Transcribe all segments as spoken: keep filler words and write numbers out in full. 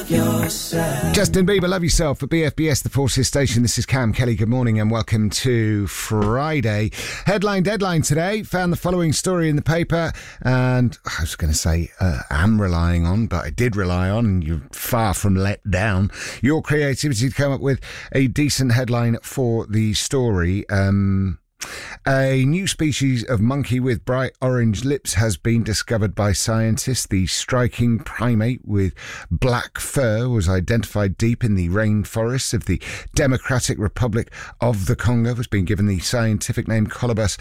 love yourself. Justin Bieber, Love Yourself for B F B S, the Forces Station. This is Cam Kelly. Good morning and welcome to Friday. Headline deadline today. Found the following story in the paper, and I was going to say uh, am relying on, but I did rely on, and you're far from let down, your creativity to come up with a decent headline for the story. Um... A new species of monkey with bright orange lips has been discovered by scientists. The striking primate with black fur was identified deep in the rainforests of the Democratic Republic of the Congo. Has been given the scientific name Colobus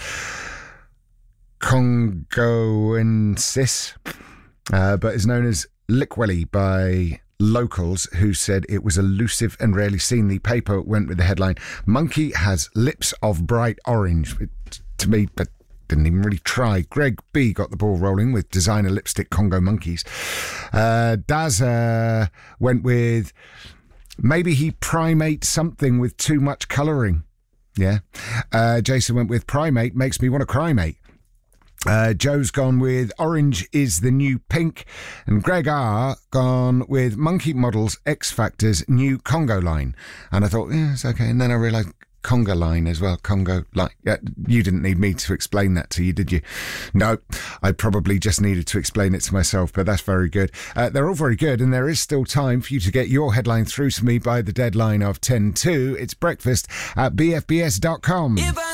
congoensis, uh, but is known as Likweli by locals who said it was elusive and rarely seen. The paper went with the headline, "Monkey has lips of bright orange." It, to me, but didn't even really try. Greg B got the ball rolling with designer lipstick Congo monkeys. Uh, Daz uh, went with maybe he primate something with too much colouring. Yeah. Uh, Jason went with primate makes me want to cry, mate. Uh, Joe's gone with orange is the new pink, and Greg R gone with Monkey Models X Factor's new Congo line. And I thought, yeah, it's okay. And then I realised Congo line as well. Congo line. Yeah, you didn't need me to explain that to you, did you? No, I probably just needed to explain it to myself, but that's very good. Uh, they're all very good, and there is still time for you to get your headline through to me by the deadline of ten two. It's breakfast at b f b s dot com.